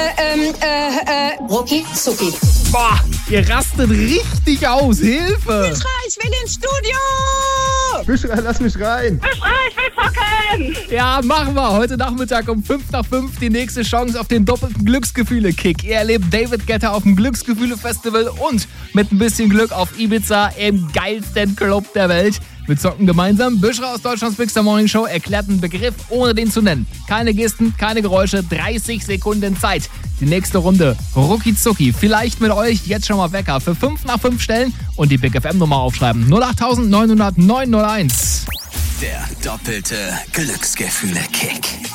Rucki Zucki. Boah, ihr rastet richtig aus. Hilfe! Buschra, ich will ins Studio! Buschra, lass mich rein. Buschra, ich will zocken! Ja, machen wir. Heute Nachmittag um 5 nach 5 die nächste Chance auf den doppelten Glücksgefühle-Kick. Ihr erlebt David Guetta auf dem Glücksgefühle-Festival und mit ein bisschen Glück auf Ibiza im geilsten Club der Welt. Wir zocken gemeinsam. Buschra aus Deutschlands Big Star Morning Show erklärt einen Begriff, ohne den zu nennen. Keine Gesten, keine Geräusche, 30 Sekunden Zeit. Die nächste Runde, Rucki Zucki. Vielleicht mit euch jetzt schon mal Wecker für 5 nach 5 stellen und die Big FM Nummer aufschreiben. 08900 901. Der doppelte Glücksgefühle-Kick.